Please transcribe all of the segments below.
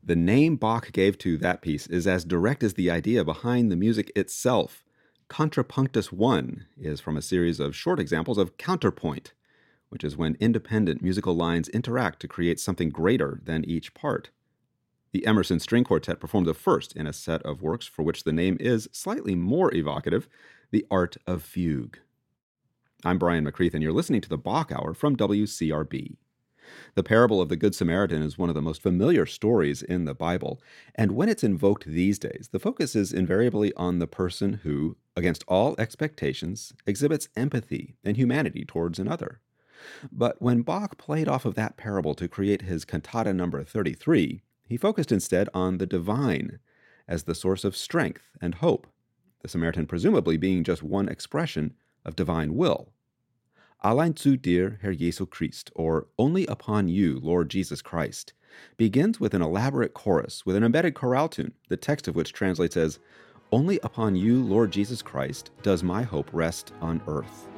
The name Bach gave to that piece is as direct as the idea behind the music itself. Contrapunctus 1 is from a series of short examples of counterpoint, which is when independent musical lines interact to create something greater than each part. The Emerson String Quartet performed the first in a set of works for which the name is slightly more evocative, The Art of Fugue. I'm Brian McCreath, and you're listening to the Bach Hour from WCRB. The parable of the Good Samaritan is one of the most familiar stories in the Bible, and when it's invoked these days, the focus is invariably on the person who, against all expectations, exhibits empathy and humanity towards another. But when Bach played off of that parable to create his cantata number 33, he focused instead on the divine as the source of strength and hope, the Samaritan presumably being just one expression of divine will. Allein zu dir, Herr Jesu Christ, or Only Upon You, Lord Jesus Christ, begins with an elaborate chorus with an embedded chorale tune, the text of which translates as, Only upon you, Lord Jesus Christ, does my hope rest on earth.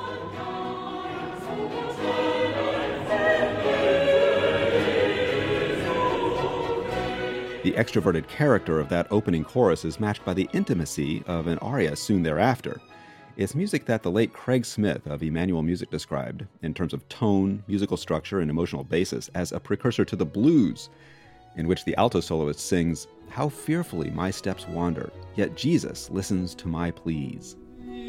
The extroverted character of that opening chorus is matched by the intimacy of an aria soon thereafter. It's music that the late Craig Smith of Emmanuel Music described, in terms of tone, musical structure, and emotional basis, as a precursor to the blues, in which the alto soloist sings, How fearfully my steps wander, yet Jesus listens to my pleas.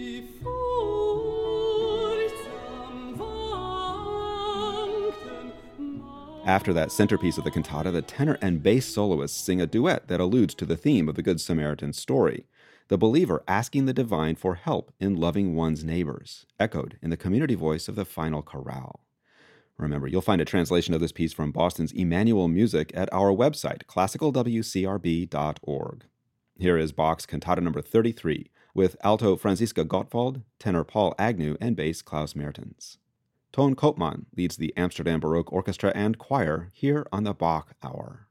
After that centerpiece of the cantata, the tenor and bass soloists sing a duet that alludes to the theme of the Good Samaritan story, the believer asking the divine for help in loving one's neighbors, echoed in the community voice of the final chorale. Remember, you'll find a translation of this piece from Boston's Emmanuel Music at our website, classicalwcrb.org. Here is Bach's cantata number 33, with alto Franziska Gottwald, tenor Paul Agnew, and bass Klaus Mertens. Toon Koopman leads the Amsterdam Baroque Orchestra and Choir here on the Bach Hour.